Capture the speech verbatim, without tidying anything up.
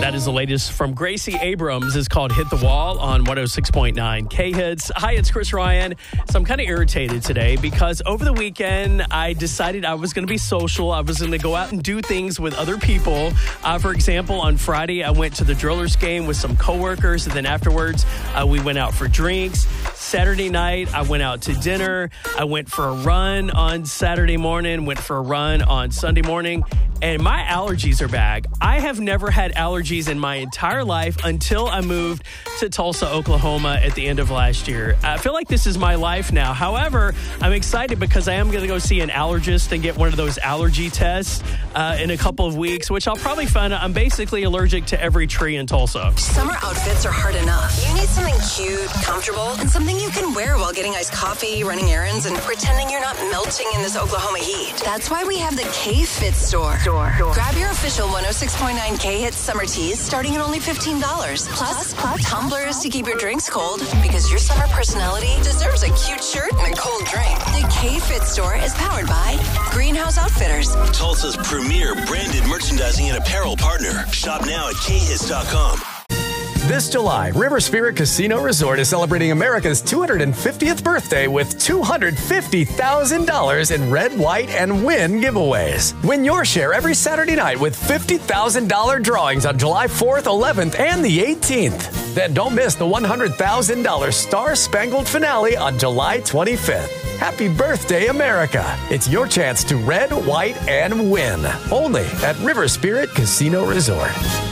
That is the latest from Gracie Abrams. It's called Hit the Wall on one oh six point nine K-Hits. Hi, it's Chris Ryan. So I'm kind of irritated today because over the weekend, I decided I was going to be social. I was going to go out and do things with other people. Uh, for example, on Friday, I went to the Drillers game with some coworkers. And then afterwards, uh, we went out for drinks. Saturday night, I went out to dinner. I went for a run on Saturday morning, went for a run on Sunday morning. And my allergies are back. I have never had allergies in my entire life until I moved to Tulsa, Oklahoma at the end of last year. I feel like this is my life now. However, I'm excited because I am going to go see an allergist and get one of those allergy tests uh, in a couple of weeks, which I'll probably find out I'm basically allergic to every tree in Tulsa. Summer outfits are hard enough. You need something cute, comfortable, and something you can wear while getting iced coffee, running errands, and pretending you're not melting in this Oklahoma heat. That's why we have the K-Fit store. Door. Grab your official one oh six point nine K-Hits summer tees starting at only fifteen dollars. Plus, plus, tumblers to keep your drinks cold because your summer personality deserves a cute shirt and a cold drink. The K-Fit store is powered by Greenhouse Outfitters, Tulsa's premier branded merchandising and apparel partner. Shop now at K hits dot com. This July, River Spirit Casino Resort is celebrating America's two hundred fiftieth birthday with two hundred fifty thousand dollars in red, white, and win giveaways. Win your share every Saturday night with fifty thousand dollars drawings on July fourth, eleventh, and the eighteenth. Then don't miss the one hundred thousand dollars Star Spangled finale on July twenty-fifth. Happy birthday, America. It's your chance to red, white, and win. Only at River Spirit Casino Resort.